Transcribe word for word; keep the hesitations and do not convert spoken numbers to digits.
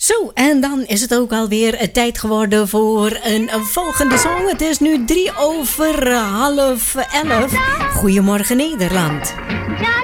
Zo, en dan is het ook alweer tijd geworden voor een, een volgende song. Het is nu drie over half elf. Goedemorgen Nederland.